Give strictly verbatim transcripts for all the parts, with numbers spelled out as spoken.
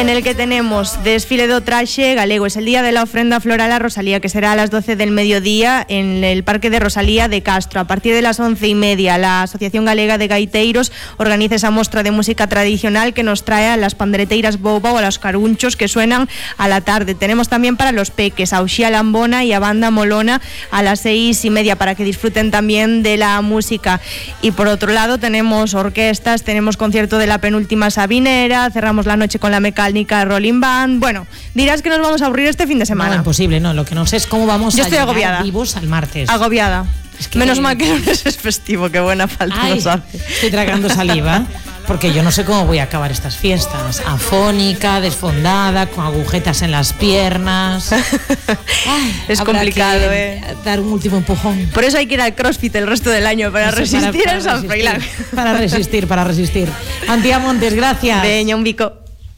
en el que tenemos desfile do traxe galego. Es el día de la ofrenda floral a Rosalía, que será a las doce del mediodía en el Parque de Rosalía de Castro. A partir de las once y media, la Asociación Galega de Gaiteiros organiza esa muestra de música tradicional que nos trae a las pandereteiras boba o a los carunchos que suenan a la tarde. Tenemos también para los peques a Uxía Lambona y a Banda Molona a las seis y media para que disfruten también de la música. Y por otro lado tenemos orquestas, tenemos concierto de la penúltima Sabinera, cerramos la noche con la mecánica Rolling Band. Bueno, dirás que nos vamos a aburrir este fin de semana. No, imposible, no. Lo que no sé es cómo vamos Yo a estoy llegar agobiada. vivos al martes. Agobiada. Es que Menos que... mal que no es festivo, qué buena falta Ay, nos hace. Estoy tragando saliva porque yo no sé cómo voy a acabar estas fiestas. Afónica, desfondada, con agujetas en las piernas. Ay, es complicado, que eh. dar un último empujón. Por eso hay que ir al CrossFit el resto del año para Eso, resistir para, al San Froilán. Para resistir, para resistir. Antía Montes, gracias. Veña, un bico.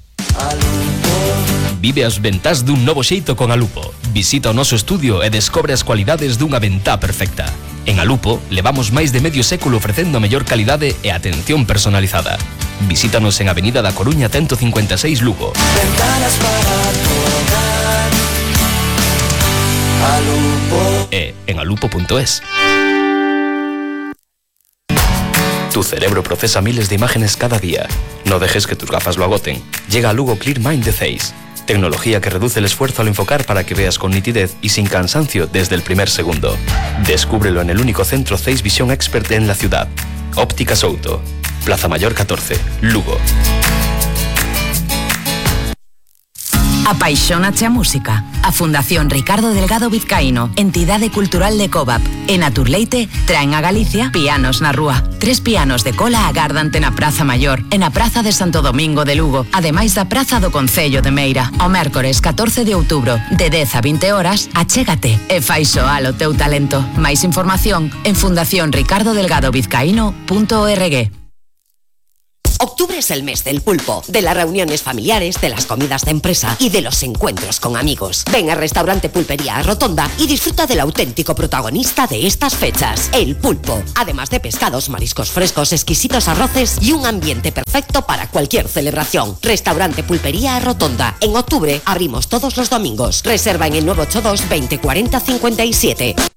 Vive as ventás dun novo xeito con Alupo. Visita o noso estudio e descobre as cualidades dunha ventá perfecta. En Alupo levamos máis de medio século ofrecendo a mellor calidade e atención personalizada. Visítanos en Avenida da Coruña ciento cincuenta e seis Lugo. Ventanas para tu hogar. Alupo. E en alupo punto es. Tu cerebro procesa miles de imágenes cada día. No dejes que tus gafas lo agoten. Llega a Lugo Clear Mind de Zeiss. Tecnología que reduce el esfuerzo al enfocar para que veas con nitidez y sin cansancio desde el primer segundo. Descúbrelo en el único centro Zeiss Vision Expert en la ciudad. Óptica Souto. Plaza Mayor catorce, Lugo. Apaixónache a música. A Fundación Ricardo Delgado Vizcaíno, entidade cultural de Covap, e Naturleite traen a Galicia Pianos na Rúa. Tres pianos de cola agárdante na Praza Maior e na Praza de Santo Domingo de Lugo, ademais da Praza do Concello de Meira. O mércores catorce de outubro, de dez a vinte horas, achégate e fai soar o teu talento. Máis información en fundación ricardo delgado vizcaíno punto org. Octubre es el mes del pulpo, de las reuniones familiares, de las comidas de empresa y de los encuentros con amigos. Ven al restaurante Pulpería Rotonda y disfruta del auténtico protagonista de estas fechas, el pulpo. Además de pescados, mariscos frescos, exquisitos arroces y un ambiente perfecto para cualquier celebración. Restaurante Pulpería Rotonda. En octubre abrimos todos los domingos. Reserva en el nueve ocho dos, veinte cuarenta cincuenta y siete.